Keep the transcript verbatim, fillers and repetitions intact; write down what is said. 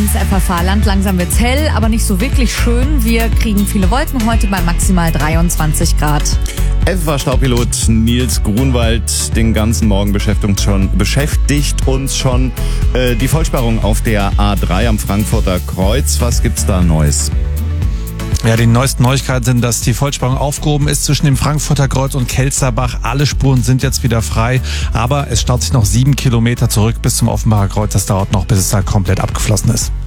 eins F F A-Land. Langsam wird's hell, aber nicht so wirklich schön. Wir kriegen viele Wolken heute bei maximal dreiundzwanzig Grad. F F A-Staupilot Nils Grunwald den ganzen Morgen beschäftigt, schon, beschäftigt uns schon äh, die Vollsperrung auf der A drei am Frankfurter Kreuz. Was gibt's da Neues? Ja, die neuesten Neuigkeiten sind, dass die Vollsperrung aufgehoben ist zwischen dem Frankfurter Kreuz und Kelzerbach. Alle Spuren sind jetzt wieder frei, aber es staut sich noch sieben Kilometer zurück bis zum Offenbacher Kreuz. Das dauert noch, bis es da komplett abgeflossen ist.